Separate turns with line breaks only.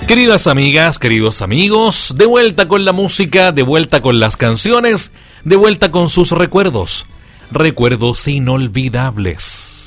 Queridas amigas, queridos amigos, de vuelta con la música, de vuelta con las canciones, de vuelta con sus recuerdos. Recuerdos inolvidables.